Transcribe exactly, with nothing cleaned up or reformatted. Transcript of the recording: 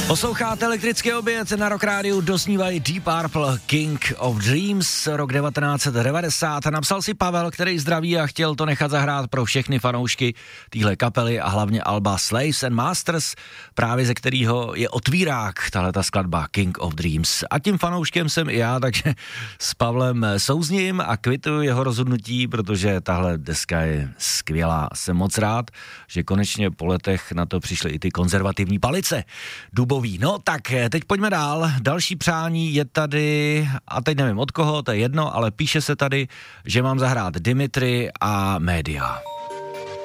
Posloucháte Elektrický oběd, na Rock Rádiu dosnívají Deep Purple, King of Dreams, rok devatenáct set devadesát. Napsal si Pavel, který zdraví a chtěl to nechat zahrát pro všechny fanoušky téhle kapely a hlavně alba Slaves and Masters, právě ze kterého je otvírák tahleta skladba King of Dreams. A tím fanouškem jsem i já, takže s Pavlem souzním a kvituju jeho rozhodnutí, protože tahle deska je skvělá. Jsem moc rád, že konečně po letech na to přišly i ty konzervativní palice dubový. No tak teď pojďme dál. Další přání je tady, a teď nevím od koho, to je jedno, ale píše se tady, že mám zahrát Dimitri a Média.